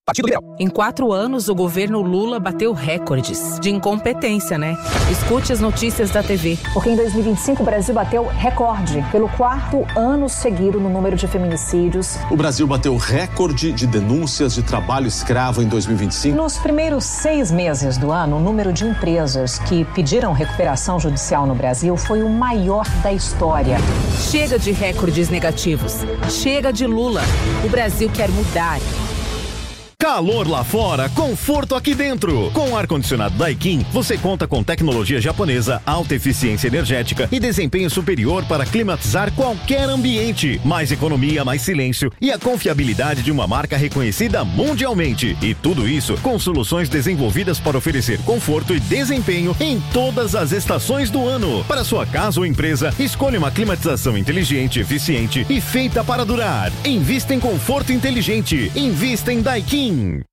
Partido Liberal. Em 4 anos, o governo Lula bateu recordes de incompetência, né? Escute as notícias da TV. Porque em 2025 o Brasil bateu recorde pelo 4º ano seguido no número de feminicídios. O Brasil bateu recorde de denúncias de trabalho escravo em 2025. Nos primeiros 6 meses do ano, o número de empresas que pediram recuperação judicial no Brasil foi o maior da história. Chega de recordes negativos. Chega de Lula. O Brasil quer mudar. Calor lá fora, conforto aqui dentro. Com o ar-condicionado Daikin, você conta com tecnologia japonesa, alta eficiência energética e desempenho superior para climatizar qualquer ambiente. Mais economia, mais silêncio e a confiabilidade de uma marca reconhecida mundialmente. E tudo isso com soluções desenvolvidas para oferecer conforto e desempenho em todas as estações do ano. Para sua casa ou empresa, escolha uma climatização inteligente, eficiente e feita para durar. Invista em conforto inteligente. Invista em Daikin.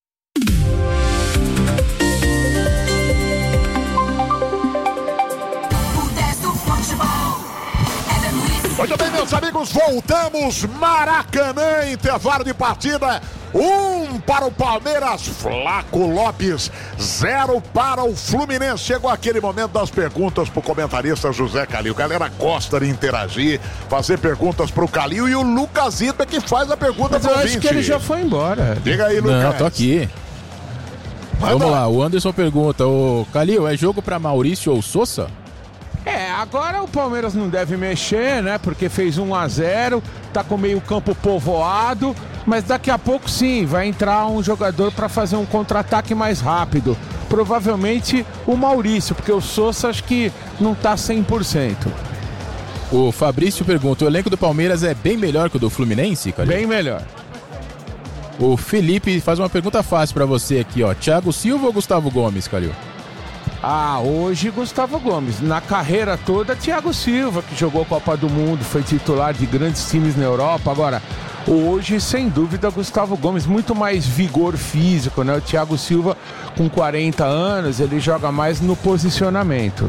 Muito bem, meus amigos, voltamos. Maracanã, intervalo de partida. 1 para o Palmeiras, Flaco Lopes, 0 para o Fluminense. Chegou aquele momento das perguntas pro comentarista José Calil. Galera gosta de interagir, fazer perguntas pro Calil, e o Lucasito é que faz a pergunta pro ouvinte. Acho que ele já foi embora. Diga aí, Lucas. Não, tô aqui. Vamos lá, o Anderson pergunta, ô Calil, é jogo pra Maurício ou Sousa? Agora o Palmeiras não deve mexer, né? Porque fez 1-0, tá com meio campo povoado, mas daqui a pouco sim, vai entrar um jogador para fazer um contra-ataque mais rápido. Provavelmente o Maurício, porque o Sousa acho que não tá 100%. O Fabrício pergunta, o elenco do Palmeiras é bem melhor que o do Fluminense, Calil? Bem melhor. O Felipe faz uma pergunta fácil pra você aqui, ó. Thiago Silva ou Gustavo Gomes, Calil? Hoje Gustavo Gomes. Na carreira toda, Thiago Silva, que jogou Copa do Mundo, foi titular de grandes times na Europa. Agora, hoje, sem dúvida, Gustavo Gomes, muito mais vigor físico, né? O Thiago Silva, com 40 anos, ele joga mais no posicionamento.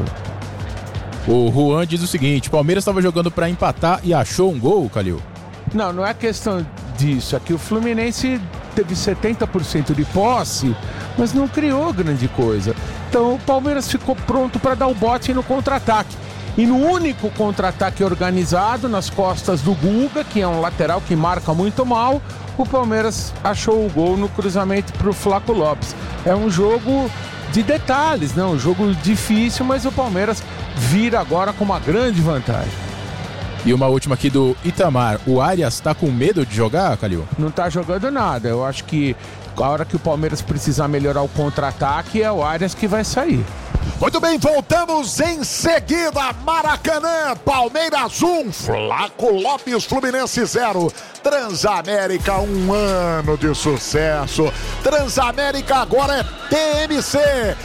O Juan diz o seguinte, Palmeiras estava jogando pra empatar e achou um gol, Calil? Não é questão disso. Aqui o Fluminense teve 70% de posse, mas não criou grande coisa. Então o Palmeiras ficou pronto para dar o bote no contra-ataque. E no único contra-ataque organizado, nas costas do Guga, que é um lateral que marca muito mal, o Palmeiras achou o gol no cruzamento para o Flaco Lopes. É um jogo de detalhes, né? Um jogo difícil, mas o Palmeiras vira agora com uma grande vantagem. E uma última aqui do Itamar. O Arias tá com medo de jogar, Calil? Não tá jogando nada. Eu acho que a hora que o Palmeiras precisar melhorar o contra-ataque é o Arias que vai sair. Muito bem, voltamos em seguida. Maracanã, Palmeiras 1, Flaco Lopes, Fluminense 0. Transamérica, 1 ano de sucesso. Transamérica agora é TMC.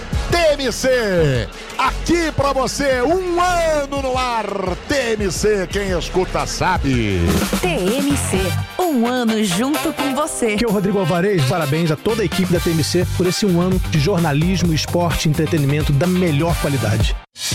TMC, aqui pra você, 1 ano no ar. TMC, quem escuta sabe. TMC, 1 ano junto com você. Aqui é o Rodrigo Alvarez, parabéns a toda a equipe da TMC por esse 1 ano de jornalismo, esporte e entretenimento da melhor qualidade.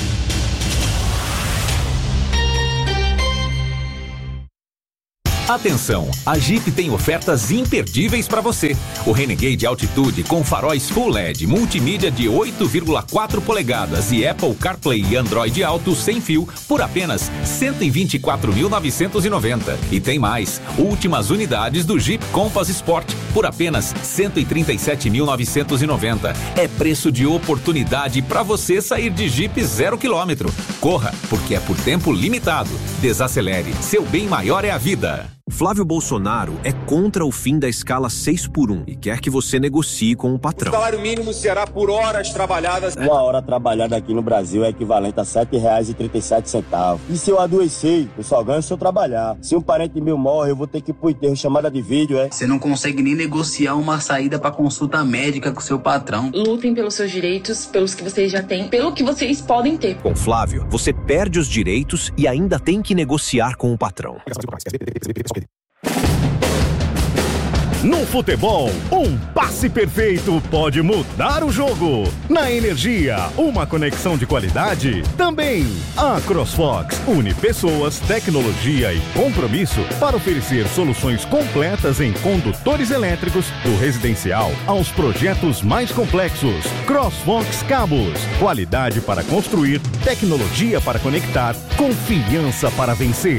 Atenção, a Jeep tem ofertas imperdíveis para você. O Renegade Altitude com faróis Full LED, multimídia de 8,4 polegadas e Apple CarPlay e Android Auto sem fio por apenas R$ 124.990. E tem mais, últimas unidades do Jeep Compass Sport por apenas R$ 137.990. É preço de oportunidade para você sair de Jeep 0 km. Corra, porque é por tempo limitado. Desacelere, seu bem maior é a vida. Flávio Bolsonaro é contra o fim da escala 6x1 e quer que você negocie com o patrão. O salário mínimo será por horas trabalhadas. 1 hora trabalhada aqui no Brasil é equivalente a R$ 7,37. E se eu adoecer, eu só ganho se eu trabalhar. Se um parente meu morre, eu vou ter que ir pro enterro, chamada de vídeo, é? Você não consegue nem negociar uma saída pra consulta médica com seu patrão. Lutem pelos seus direitos, pelos que vocês já têm, pelo que vocês podem ter. Com Flávio, você perde os direitos e ainda tem que negociar com o patrão. No futebol, um passe perfeito pode mudar o jogo. Na energia, uma conexão de qualidade também. A CrossFox une pessoas, tecnologia e compromisso para oferecer soluções completas em condutores elétricos, do residencial aos projetos mais complexos. CrossFox Cabos, qualidade para construir, tecnologia para conectar, confiança para vencer.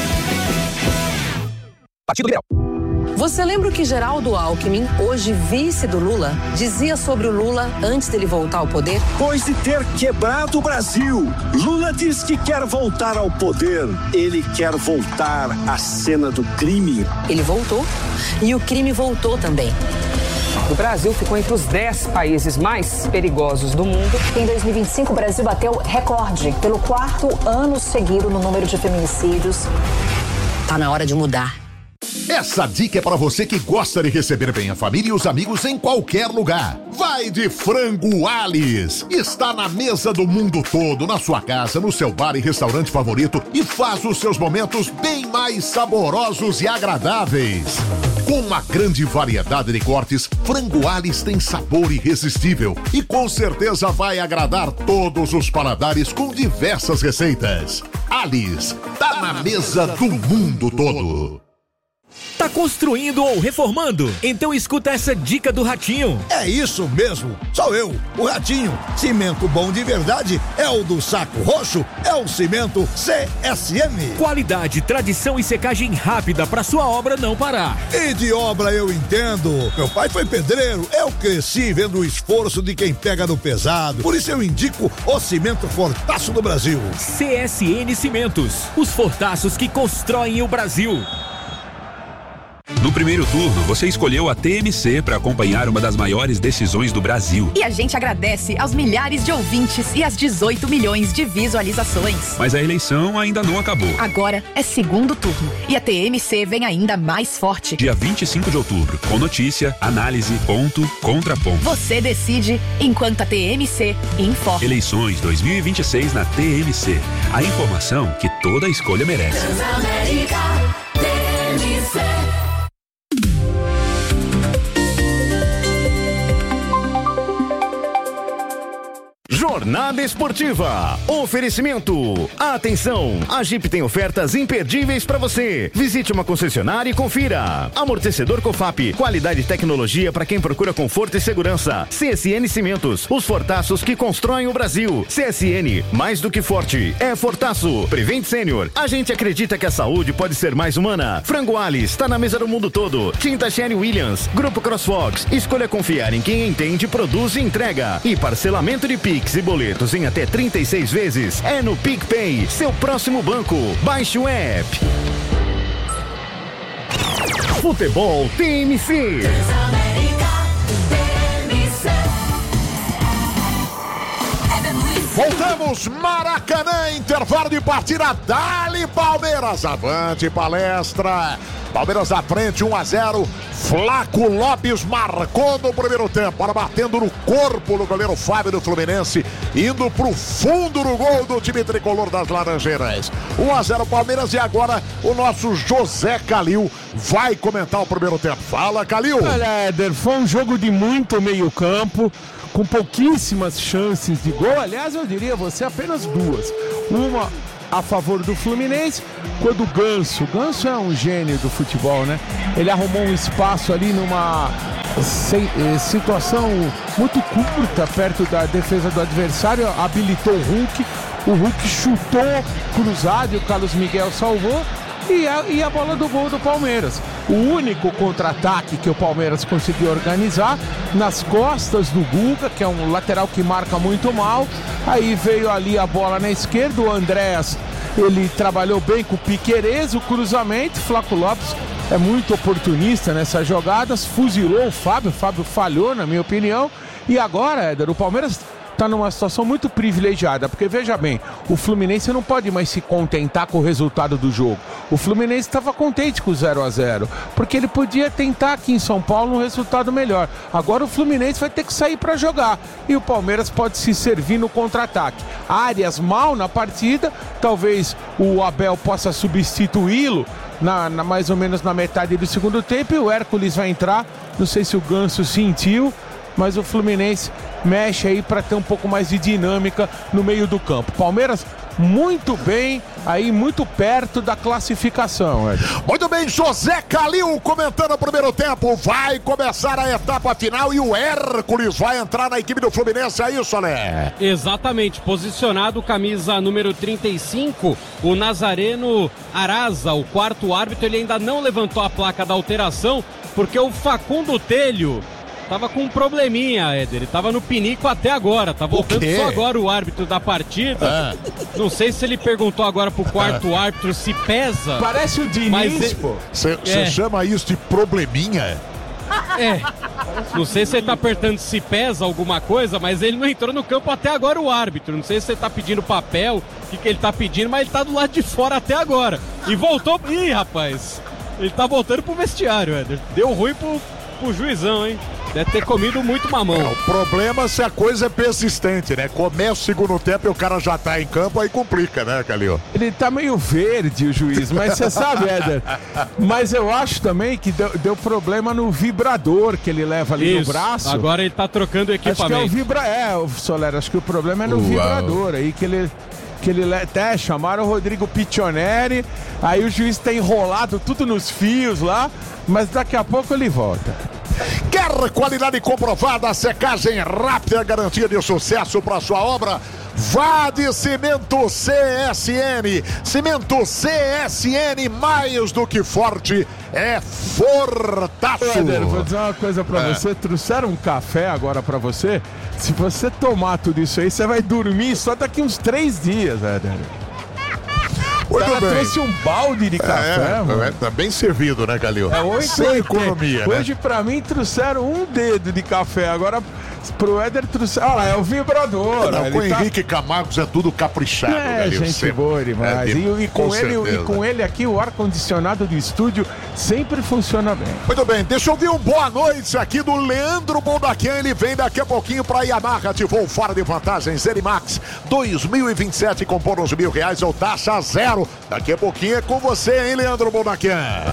Partido Liberal. Você lembra o que Geraldo Alckmin, hoje vice do Lula, dizia sobre o Lula antes dele voltar ao poder? Depois de ter quebrado o Brasil, Lula diz que quer voltar ao poder. Ele quer voltar à cena do crime. Ele voltou e o crime voltou também. O Brasil ficou entre os 10 países mais perigosos do mundo. Em 2025, o Brasil bateu recorde pelo 4º ano seguido no número de feminicídios. Tá na hora de mudar. Essa dica é para você que gosta de receber bem a família e os amigos em qualquer lugar. Vai de Frango Alice. Está na mesa do mundo todo, na sua casa, no seu bar e restaurante favorito e faz os seus momentos bem mais saborosos e agradáveis. Com uma grande variedade de cortes, Frango Alice tem sabor irresistível e com certeza vai agradar todos os paladares com diversas receitas. Alice, tá na mesa do mundo todo. Tá construindo ou reformando? Então escuta essa dica do Ratinho. É isso mesmo, sou eu, o Ratinho. Cimento bom de verdade é o do Saco Roxo, é o cimento CSM. Qualidade, tradição e secagem rápida pra sua obra não parar. E de obra eu entendo. Meu pai foi pedreiro, eu cresci vendo o esforço de quem pega no pesado. Por isso eu indico o cimento Fortaço do Brasil. CSN Cimentos, os fortaços que constroem o Brasil. No primeiro turno, você escolheu a TMC para acompanhar uma das maiores decisões do Brasil. E a gente agradece aos milhares de ouvintes e às 18 milhões de visualizações. Mas a eleição ainda não acabou. Agora é segundo turno e a TMC vem ainda mais forte. Dia 25 de outubro, com notícia, análise, ponto, contraponto. Você decide enquanto a TMC informa. Eleições 2026 na TMC. A informação que toda escolha merece. Transamérica, TMC. Jornada Esportiva. Oferecimento. Atenção, a Jeep tem ofertas imperdíveis para você. Visite uma concessionária e confira. Amortecedor Cofap, qualidade e tecnologia para quem procura conforto e segurança. CSN Cimentos, os fortaços que constroem o Brasil. CSN, mais do que forte, é Fortaço. Prevent Sênior, a gente acredita que a saúde pode ser mais humana. Frango Alice, está na mesa do mundo todo. Tinta Sherry Williams, Grupo CrossFox, escolha confiar em quem entende, produz e entrega. E parcelamento de Pix e boletos em até 36 vezes é no PicPay, seu próximo banco. Baixe o app. Futebol TMC. Voltamos, Maracanã, intervalo de partida, dali Palmeiras, avante palestra, Palmeiras à frente, 1-0, Flaco Lopes marcou no primeiro tempo, para batendo no corpo do goleiro Fábio do Fluminense, indo pro fundo do gol do time tricolor das Laranjeiras. 1-0 Palmeiras e agora o nosso José Calil vai comentar o primeiro tempo. Fala, Calil! Olha, Éder, foi um jogo de muito meio campo, com pouquíssimas chances de gol. Aliás, eu diria você apenas duas. Uma a favor do Fluminense, quando o Ganso é um gênio do futebol, né? Ele arrumou um espaço ali numa situação muito curta, perto da defesa do adversário, habilitou o Hulk chutou cruzado e o Carlos Miguel salvou. E a bola do gol do Palmeiras. O único contra-ataque que o Palmeiras conseguiu organizar nas costas do Guga, que é um lateral que marca muito mal. Aí veio ali a bola na esquerda, o Andréas, ele trabalhou bem com o Piquerez, o cruzamento. Flaco Lopes é muito oportunista nessas jogadas, fuzilou o Fábio falhou, na minha opinião. E agora, Éder, o Palmeiras está numa situação muito privilegiada, porque veja bem, o Fluminense não pode mais se contentar com o resultado do jogo. O Fluminense estava contente com o 0-0, porque ele podia tentar aqui em São Paulo um resultado melhor. Agora o Fluminense vai ter que sair para jogar e o Palmeiras pode se servir no contra-ataque. Arias mal na partida, talvez o Abel possa substituí-lo mais ou menos na metade do segundo tempo e o Hércules vai entrar. Não sei se o Ganso sentiu, mas o Fluminense mexe aí para ter um pouco mais de dinâmica no meio do campo. Palmeiras muito bem, aí muito perto da classificação. Muito bem, José Calil comentando o primeiro tempo. Vai começar a etapa final e o Hércules vai entrar na equipe do Fluminense. É isso, Alé? Exatamente, posicionado camisa número 35, o Nazareno Araza, o quarto árbitro. Ele ainda não levantou a placa da alteração, porque o Facundo Telho tava com um probleminha, Éder. Ele tava no pinico até agora. Tá voltando só agora o árbitro da partida. Não sei se ele perguntou agora pro quarto árbitro se pesa. Parece o Diniz, pô. Você chama isso de probleminha? Não sei se ele tá apertando se pesa alguma coisa, mas ele não entrou no campo até agora, o árbitro. Não sei se ele tá pedindo papel, o que ele tá pedindo, mas ele tá do lado de fora até agora. E voltou... Ih, rapaz. Ele tá voltando pro vestiário, Éder. Deu ruim pro juizão, hein? Deve ter comido muito mamão. O problema é se a coisa é persistente, né? Começa o segundo tempo e o cara já tá em campo, aí complica, né, Calil? Ele tá meio verde, o juiz, mas você sabe, Éder. Mas eu acho também que deu problema no vibrador que ele leva ali no braço. Agora ele tá trocando o equipamento. Acho que é o Soler, acho que o problema é no vibrador aí, que ele até chamaram o Rodrigo Piccioneri, aí o juiz tá enrolado tudo nos fios lá, mas daqui a pouco ele volta. Quer qualidade comprovada, secagem rápida, garantia de sucesso para sua obra? Vá de Cimento CSN. Cimento CSN, mais do que forte, é fortaço. Éder, vou dizer uma coisa pra você. Trouxeram um café agora pra você. Se você tomar tudo isso aí, você vai dormir só daqui uns 3 dias, Éder. O cara trouxe um balde de café, mano. Tá bem servido, né, Calil? Sem economia, né? Hoje, pra mim, trouxeram um dedo de café. Agora, pro Éder trouxeram... Olha lá, é o vibrador. Não, com o Henrique Camargos é tudo caprichado, Calil. Gente boa demais. E com ele aqui, o ar-condicionado do estúdio sempre funciona bem. Muito bem, deixa eu ouvir um boa noite aqui do Leandro Bondaquian. Ele vem daqui a pouquinho pra Yamaha. Ativou fora de vantagens. Zerimax 2027 com bônus R$1.000 ou taxa zero. Daqui a pouquinho é com você, hein, Leandro Bondaquian?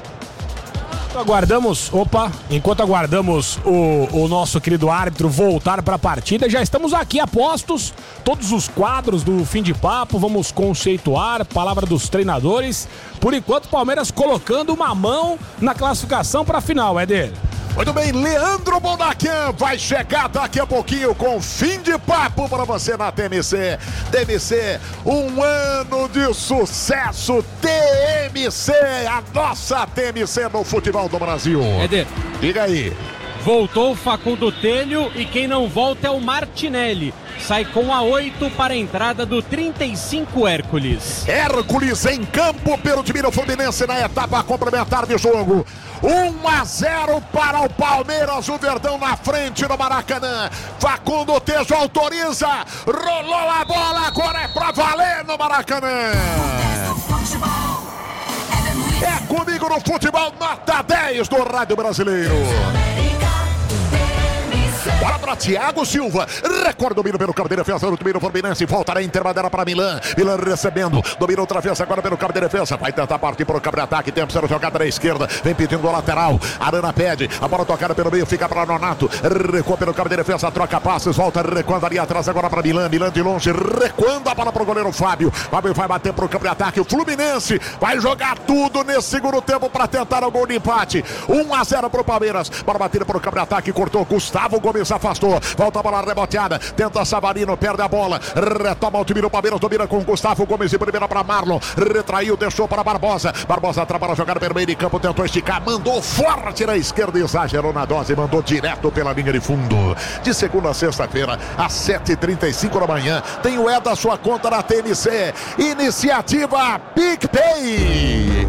Enquanto aguardamos o nosso querido árbitro voltar para a partida, já estamos aqui a postos, todos os quadros do Fim de Papo, vamos conceituar, palavra dos treinadores. Por enquanto, Palmeiras colocando uma mão na classificação para a final, Éder. Muito bem, Leandro Bondaquian vai chegar daqui a pouquinho com Fim de Papo para você na TMC. TMC, um ano de sucesso. TMC, a nossa TMC no futebol do Brasil. Éder, diga aí. Voltou o Facundo Telho e quem não volta é o Martinelli. Sai com a 8 para a entrada do 35 Hércules. Hércules em campo pelo time do Fluminense na etapa complementar de jogo. 1-0 para o Palmeiras, o Verdão na frente no Maracanã. Facundo Tejo autoriza, rolou a bola, agora é pra valer no Maracanã. É comigo no futebol, nota 10 do Rádio Brasileiro. Bola para Thiago Silva, recorda, domínio pelo campo de defesa do time do Fluminense, volta na intermediária para Milan recebendo, domina outra vez agora pelo campo de defesa, vai tentar partir para o campo de ataque, tempo sendo jogada na esquerda, vem pedindo o lateral, Arana pede, a bola tocada pelo meio, fica para Nonato, recua pelo campo de defesa, troca passes, volta recuando ali atrás agora para Milan de longe, recuando a bola para o goleiro Fábio vai bater para o campo de ataque, o Fluminense vai jogar tudo nesse segundo tempo para tentar o gol de empate, 1-0 para o Palmeiras, bola batida para o campo de ataque, cortou, Gustavo Gomes afastou, volta a bola reboteada, tenta Savarino, perde a bola, retoma o time do Palmeiras, domina com Gustavo Gomes de primeira para Marlon, retraiu, deixou para Barbosa trabalha a jogada pelo meio de campo, tentou esticar, mandou forte na esquerda, exagerou na dose, mandou direto pela linha de fundo. De segunda a sexta-feira, às 7h35 da manhã, tem o da sua conta na TMC, iniciativa PicPay.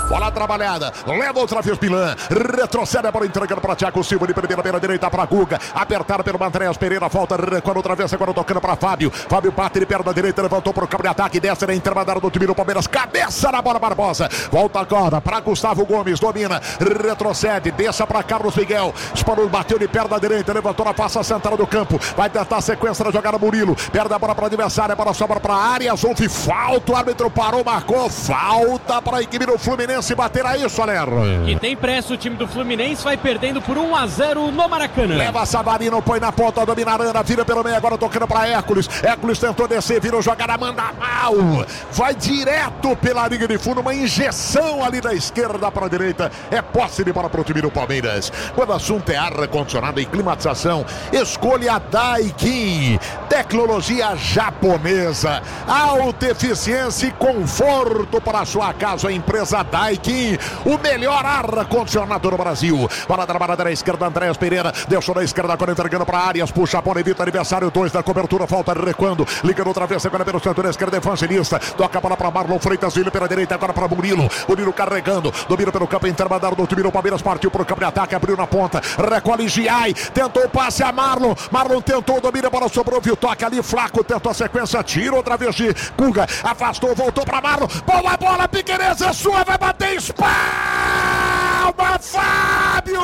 Bola trabalhada. Leva outra vez Milan. Retrocede a bola entregando para Thiago Silva. De primeira pela direita para Guga. Apertado pelo Andréas Pereira. Volta recuando outra vez. Agora tocando para Fábio. Fábio bate de perna direita. Levantou para o campo de ataque. Desce na intermediária do time do Palmeiras. Cabeça na bola Barbosa. Volta agora para Gustavo Gomes. Domina. Retrocede. Desça para Carlos Miguel. Disparou. Bateu de perna direita. Levantou na face central do campo. Vai tentar a sequência da jogada Murilo. Perde a bola para o adversário. A bola sobra para a área. Houve falta. O árbitro parou. Marcou. Falta para a equipe do Fluminense bater aí, Soler. E tem pressa o time do Fluminense. Vai perdendo por 1-0 no Maracanã. Leva Savarino. Põe na ponta. Domina Arana. Vira pelo meio. Agora tocando para Hércules. Hércules tentou descer. Virou jogada. Manda mal. Vai direto pela linha de fundo. Uma injeção ali da esquerda para a direita. É posse de bola para o time do Palmeiras. Quando o assunto é ar-condicionado e climatização, escolha a Daikin. Tecnologia japonesa. Alta eficiência e conforto para a sua casa. A empresa Daikin. O melhor ar-condicionado do Brasil. Bola trabalhada na esquerda. Andréas Pereira. Deixou na esquerda. Agora entregando para Arias. Puxa a bola. Evita adversário. 2 da cobertura. Falta recuando. Liga outra vez. Agora pelo centro da esquerda. Evangelista. Toca a bola para Marlon Freitas. Filho pela direita. Agora para Murilo. Murilo carregando. Domina pelo campo intermediário do time do Palmeiras. Partiu para o campo de ataque. Abriu na ponta. Recolhe Giai. Tentou o passe a Marlon. Marlon tentou. Domina. A bola sobrou. Viu toque ali. Flaco. Tentou a sequência. Tira outra vez de Guga. Afastou. Voltou para Marlon. Boa bola. Piqueires é sua. Vai bater. Espalma. Fábio.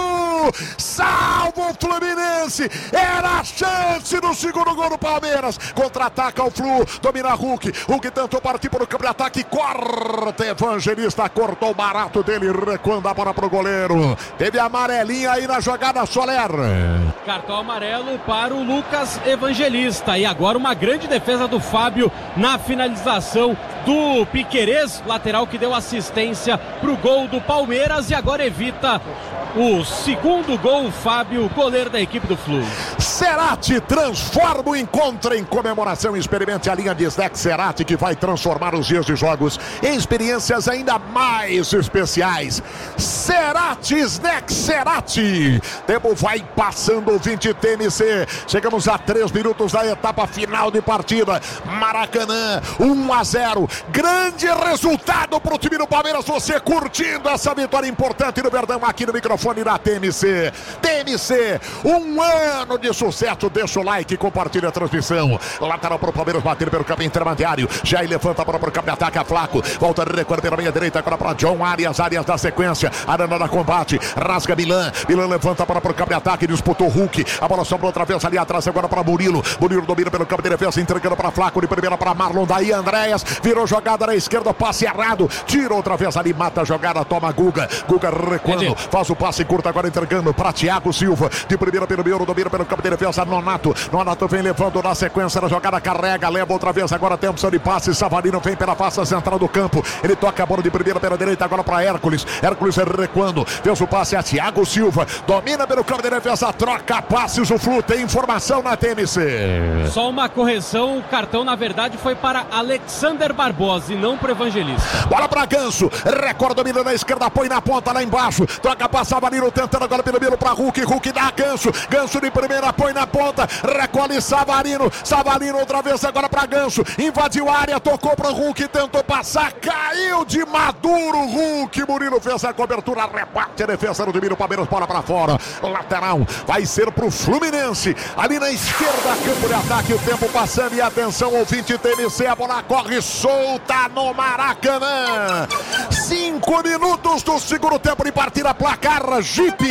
Salva o Fluminense. Era a chance do segundo gol do Palmeiras. Contra-ataca o Flu. Domina Hulk. Hulk tentou partir para o campo de ataque. Corta. Evangelista cortou o barato dele. Recuando a bola para o goleiro. Teve amarelinha aí na jogada, Soler. Cartão amarelo para o Lucas Evangelista. E agora uma grande defesa do Fábio na finalização do Piqueires, lateral que deu assistência para o gol do Palmeiras e agora evita o segundo gol. O Fábio, goleiro da equipe do Flu. Cerati transforma o encontro em comemoração. Experimente a linha de Snack Cerati, que vai transformar os dias de jogos em experiências ainda mais especiais. Cerati, Snack Cerati. Tempo vai passando, 20 TMC. Chegamos a 3 minutos da etapa final de partida. Maracanã, 1-0. Grande resultado para o time do Palmeiras. Você curtindo essa vitória importante no Verdão aqui no microfone da TMC. TMC, 1 ano de sucesso. Deixa o like e compartilha a transmissão. Lateral para o Palmeiras bater pelo campo intermediário. Já levanta para o campo de ataque a Flaco. Volta recuando pela meia direita agora para John Arias. Arias da sequência. Arana na combate. Rasga Milan. Milan levanta para o campo de ataque. Disputou Hulk. A bola sobrou outra vez ali atrás agora para Murilo. Murilo domina pelo campo de defesa. Entregando para Flaco. De primeira para Marlon. Daí Andréas. Virou jogada na esquerda. Passe errado. Tira outra vez ali. Mata a jogada. Toma Guga. Guga recuando. Faz o passe curto agora entregando para Thiago Silva. De primeira pelo meio. Domina pelo campo de defesa. Nonato. Nonato vem levando na sequência da jogada. Carrega. Leva outra vez. Agora tem opção de passe. Savarino vem pela face central do campo. Ele toca a bola de primeira pela direita. Agora para Hércules. Hércules recuando. Fez o passe a Thiago Silva. Domina pelo campo de defesa. Troca passes. O Flu tem informação na TMC. Só uma correção. O cartão, na verdade, foi para Alexander Barbosa e não para o Evangelista. Bola para Ganso. Recorda, domina na esquerda. Põe na ponta lá embaixo. Troca para Savarino. Tentando agora pelo meio para Hulk. Hulk dá Ganso. Ganso de primeira. Põe na ponta. Recolhe Savarino. Savarino outra vez agora para Ganso. Invadiu a área. Tocou para o Hulk. Tentou passar. Caiu de maduro. Hulk. Murilo fez a cobertura. Rebate a defesa do time do Palmeiras. Bola para fora. Lateral. Vai ser pro Fluminense. Ali na esquerda. Campo de ataque. O tempo passando. E atenção, ouvinte TMC. A bola corre solta no Maracanã. 5 minutos do segundo tempo de partida. Placar Jeep.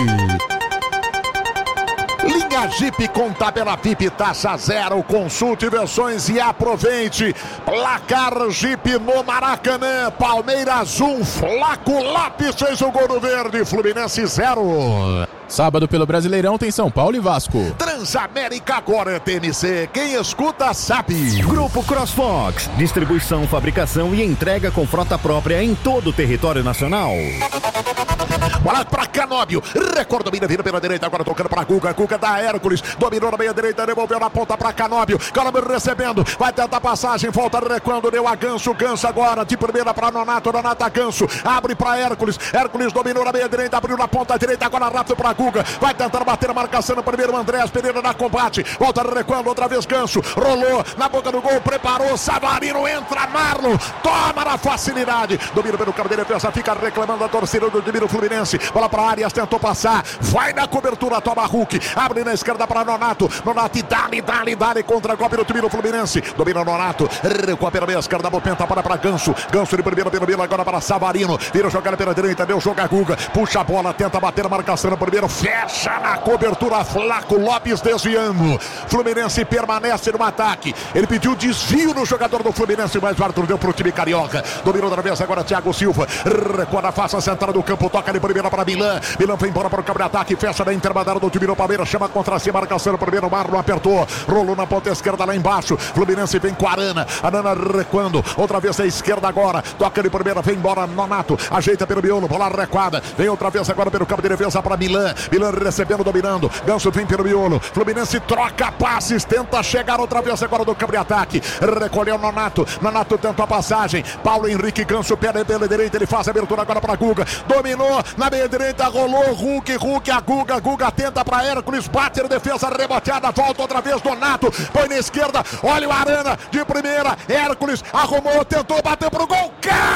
Linha Jeep com tabela VIP, taxa zero. Consulte versões e aproveite. Placar Jeep no Maracanã. Palmeiras 1, Flaco Lopes fez o gol no verde. Fluminense 0. Sábado pelo Brasileirão tem São Paulo e Vasco. Transamérica agora é TMC. Quem escuta sabe. Grupo CrossFox. Distribuição, fabricação e entrega com frota própria em todo o território nacional. Bola para Canóbio. Record domina, vira pela direita. Agora tocando para Guga. Guga da Hércules. Dominou na meia direita. Devolveu na ponta para Canóbio. Canóbio recebendo. Vai tentar passagem. Volta recuando. Deu a Ganso. Ganso agora de primeira para Nonato. Nonato a Ganso. Abre para Hércules. Hércules dominou na meia direita. Abriu na ponta direita. Agora rápido para Guga, vai tentar bater a marcação no primeiro, Andrés Pereira na combate, volta recuando, outra vez Ganso, rolou na boca do gol, preparou, Savarino, entra Marlon, toma na facilidade, domina pelo campo de defesa, fica reclamando a torcida do time do Fluminense, bola para Arias, tentou passar, vai na cobertura, toma Hulk, abre na esquerda para Nonato, Nonato e dá-lhe contra-golpe do time do Fluminense, domina Nonato, recua pela meia esquerda, Bopenta para Ganso, Ganso de primeiro pelo meio, agora para Savarino, vira jogada pela direita, deu jogo a Guga, puxa a bola, tenta bater a marcação no primeiro, fecha na cobertura, Flaco Lopes desviando, Fluminense permanece no ataque, ele pediu desvio no jogador do Fluminense, mas o árbitro deu pro time carioca, dominou outra vez agora Thiago Silva, recua na face central do campo, toca de primeira para Milan, Milan foi embora para o campo de ataque, fecha na intermediária do time do Palmeiras, chama contra si, marcação no primeiro, Marlon apertou, rolou na ponta esquerda lá embaixo, Fluminense vem com a Arana recuando, outra vez à esquerda agora, toca de primeira, vem embora Nonato, ajeita pelo miolo, bola recuada, vem outra vez agora pelo campo de defesa para Milan, Milan recebendo, dominando, Ganso vem pelo miolo, Fluminense troca passes, tenta chegar outra vez agora do campo de ataque, recolheu Nonato, Nonato tenta a passagem, Paulo Henrique Ganso pela direita, ele faz a abertura agora para Guga, dominou na meia direita, rolou Hulk, a Guga tenta para Hércules, bate na defesa, reboteada, volta outra vez Nonato, põe na esquerda, olha o Arana de primeira, Hércules arrumou, tentou bater pro gol,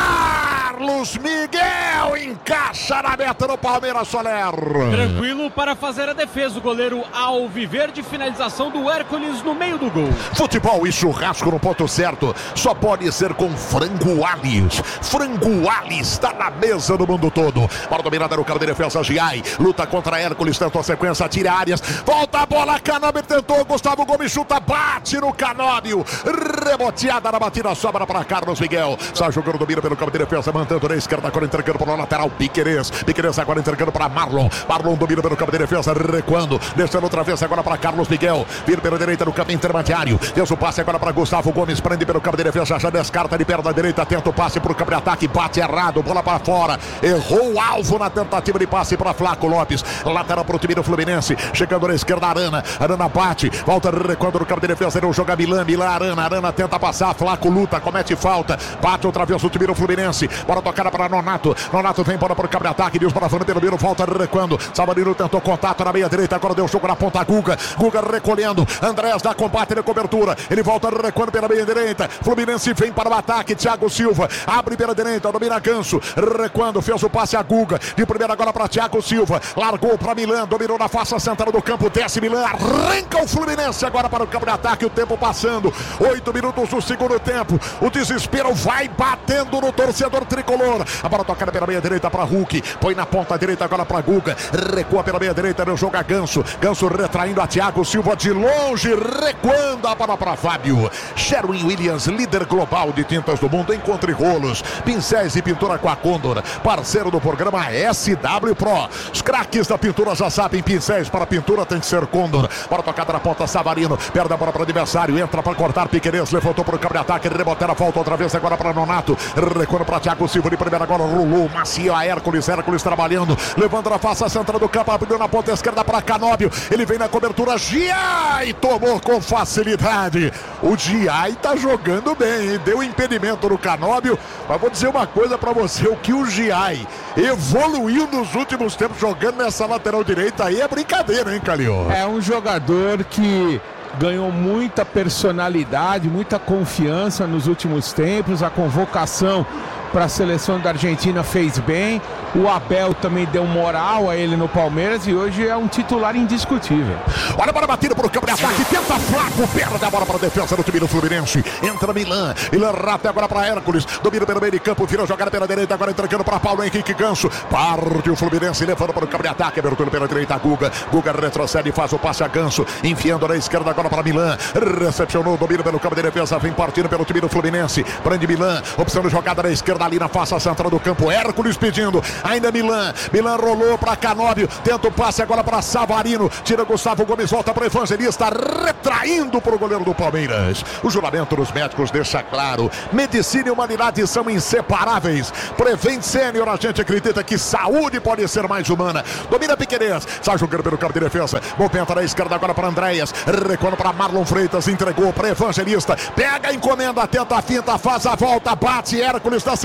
Carlos Miguel encaixa na meta do Palmeiras, Soler. Tranquilo para fazer a defesa, o goleiro Alviverde, finalização do Hércules no meio do gol. Futebol e churrasco no ponto certo, só pode ser com Frango Alis. Frango Alis está na mesa do mundo todo. Bola dominada no campo de defesa, Giai, luta contra Hércules, tentou a sequência, tira Arias, volta a bola, Canóbio tentou, Gustavo Gomes chuta, bate no Canóbio, reboteada na batida, sobra para Carlos Miguel, sai jogando, domina pelo campo de defesa, mantendo na esquerda, agora entregando para o lateral, Piquerez agora entregando para Marlon domina pelo campo de defesa, recuando, deixando outra vez agora para Carlos Miguel, vira pela direita no campo intermediário, Deus o passe agora para Gustavo Gomes, prende pelo campo de defesa, já descarta de perna direita, tenta o passe para o campo de ataque, bate errado, bola para fora, errou o alvo na tentativa de passe para Flaco Lopes, lateral para o time do Fluminense, chegando na esquerda, Arana bate, volta recuando no campo de defesa, ele joga Milan, Arana tenta passar, Flaco luta, comete falta, bate outra vez o time do Fluminense, bola tocada para Nonato vem embora para o campo de ataque, Deus para Fernando pelo meio, volta recuando, Savarino tentou contato na meia direita, agora deu jogo na ponta, Guga recolhendo, Andrés dá combate na cobertura, ele volta recuando pela meia direita, Fluminense vem para o ataque, Thiago Silva, abre pela direita, domina Ganso, recuando, fez o passe a Guga, de primeira agora para Thiago Silva, largou para Milan, dominou na face central do campo, desce Milan, arranca o Fluminense agora para o campo de ataque, o tempo passando, 8 minutos do segundo tempo, o desespero vai batendo no torcedor tricolor, a bola tocada pela meia direita para Hulk, põe na ponta direita agora para Guga, recua pela meia direita, no jogo a Ganso retraindo a Thiago Silva de longe, recuando a bola para Fábio, Sherwin Williams, líder global de tintas do mundo, encontre rolos, pincéis e pintura com a Condor, parceiro do programa SW Pro, os craques da pintura já sabem, pincéis para pintura tem que ser Condor, bola tocada na ponta, Savarino, perde a bola para o adversário, entra para cortar, Piquerez, levantou para o campo de ataque, reboteira, volta outra vez agora para Nonato, recuando para Thiago Silva de primeira, agora rolou, macio a Hércules trabalhando, levando na face central do campo, abriu na ponta esquerda para Canóbio, ele vem na cobertura, Giai tomou com facilidade, o Giai tá jogando bem, hein? Deu impedimento no Canóbio, mas vou dizer uma coisa para você, o que o Giai evoluiu nos últimos tempos jogando nessa lateral direita aí é brincadeira, hein, Calil? É um jogador que ganhou muita personalidade, muita confiança nos últimos tempos, a convocação para a seleção da Argentina fez bem, o Abel também deu moral a ele no Palmeiras e hoje é um titular indiscutível. Olha a bola batida para o campo de ataque, tenta Flaco, perde a bola para a defesa do time do Fluminense, entra Milan rata agora para Hércules, domina pelo meio de campo, vira jogada pela direita, agora entregando para Paulo Henrique Ganso, parte o Fluminense, levando para o campo de ataque, abertura pela direita, Guga retrocede e faz o passe a Ganso, enfiando na esquerda agora para Milan, recepcionou, domina pelo campo de defesa, vem partindo pelo time do Fluminense, prende Milan, opção de jogada na esquerda ali na face central do campo, Hércules pedindo, ainda Milan rolou para Canóbio, tenta o passe agora para Savarino, tira Gustavo Gomes, volta para o Evangelista, retraindo para o goleiro do Palmeiras. O juramento dos médicos deixa claro, medicina e humanidade são inseparáveis. Prevent Sênior, a gente acredita que saúde pode ser mais humana. Domina Piquerez, sai jogando pelo campo de defesa, movimenta na esquerda agora para Andréas, recuando para Marlon Freitas, entregou para Evangelista, pega a encomenda, tenta a finta, faz a volta, bate Hércules da sequência,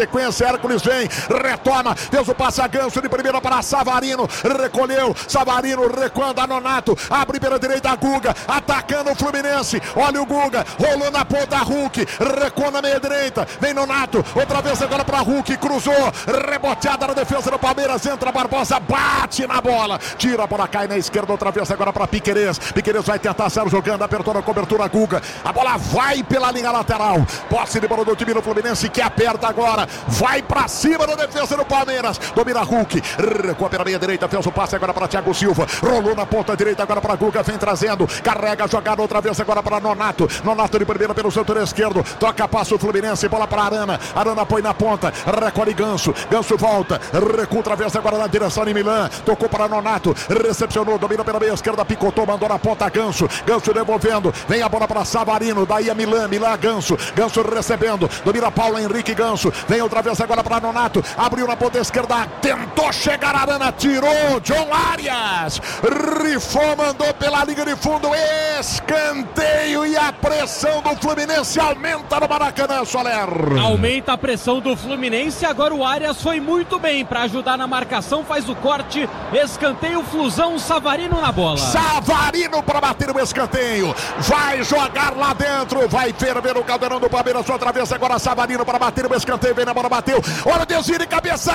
sequência, Hércules vem, retoma, fez o passe a Ganso de primeira para Savarino, recolheu, Savarino recuando a Nonato, abre pela direita Guga, atacando o Fluminense, olha o Guga, rolou na ponta Hulk, recuou na meia direita, vem Nonato, outra vez agora para Hulk, cruzou, reboteada na defesa do Palmeiras, entra Barbosa, bate na bola, tira a bola, cai na esquerda, outra vez agora para Piquerez vai tentar sair jogando, apertou na cobertura Guga, a bola vai pela linha lateral, posse de bola do time do Fluminense que aperta agora, vai pra cima da defesa do Palmeiras, domina Hulk, recua pela meia direita, fez o passe agora para Thiago Silva, rolou na ponta direita agora para Guga, vem trazendo, carrega a jogada outra vez agora para Nonato de primeira pelo setor esquerdo, toca, passa o Fluminense, bola para Arana põe na ponta, recolhe Ganso volta, recua outra vez agora na direção de Milan, tocou para Nonato, recepcionou, domina pela meia esquerda, picotou, mandou na ponta Ganso devolvendo, vem a bola para Savarino, daí a Milan Ganso recebendo, domina Paulo Henrique Ganso, vem outra vez agora para Nonato, abriu na ponta esquerda, tentou chegar Arana, tirou, John Arias, rifou, mandou pela linha de fundo, escanteio e a pressão do Fluminense aumenta no Maracanã, Soler. Aumenta a pressão do Fluminense, agora o Arias foi muito bem para ajudar na marcação, faz o corte, escanteio, Flusão, Savarino na bola. Savarino para bater o escanteio, vai jogar lá dentro, vai ferver o caldeirão do Palmeiras, outra vez agora Savarino para bater o escanteio, vem na bola, bateu, olha o desvio de cabeça,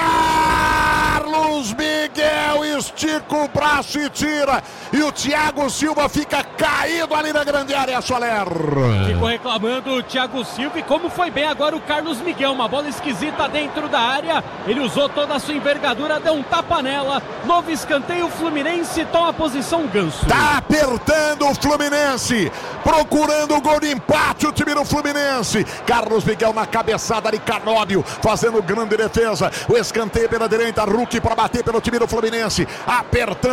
Carlos Miguel estica o braço e tira, e o Thiago Silva fica caído ali na grande área, Soler. Ficou reclamando o Thiago Silva, e como foi bem agora o Carlos Miguel, uma bola esquisita dentro da área, ele usou toda a sua envergadura, deu um tapa nela, novo escanteio, Fluminense toma a posição Ganso. Tá apertando o Fluminense, procurando o gol de empate o time do Fluminense, Carlos Miguel na cabeçada de Canóbio, fazendo grande defesa, o escanteio pela direita, Hulk para bater pelo time do Fluminense, apertando